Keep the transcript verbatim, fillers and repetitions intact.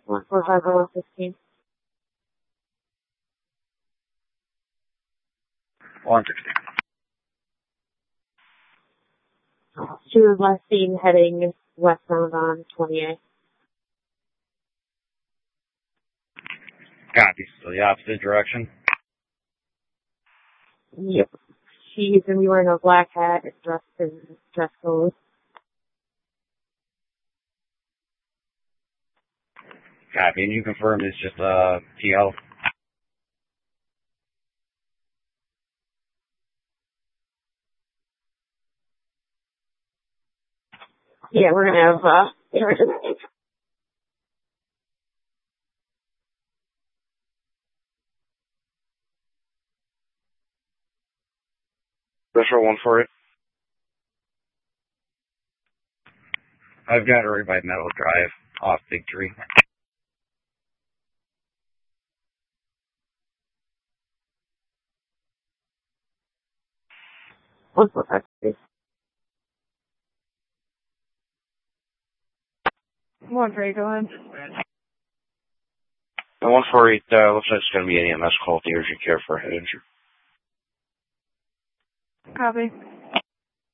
one four five or one fifteen. one sixteen. She was last seen heading westbound on twenty-eight. Copy. So the opposite direction? Yep. She's going to be wearing a black hat, dressed in dress clothes. Copy. And you confirm it's just a T L? Yeah, we're going to have, uh, Metro one forty. I've got her right by Meadow Drive, off Big Tree. one four five, please. one three, go ahead. And one forty-eight, uh, looks like it's going to be an E M S call to urgent care for a head injury. Copy.